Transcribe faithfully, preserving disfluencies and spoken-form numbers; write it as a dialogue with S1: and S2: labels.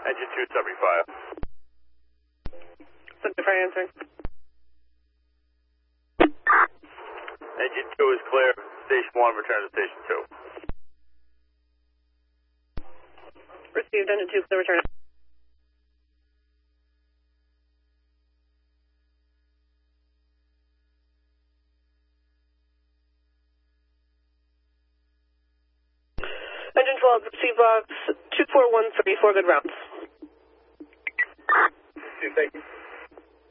S1: Engine two seventy-five.
S2: seventy-five answering.
S1: Engine two is clear. Station one, return to station two.
S2: Received, engine two, clear return. Engine twelve, receive box two four one three, four good rounds.
S1: Thank you.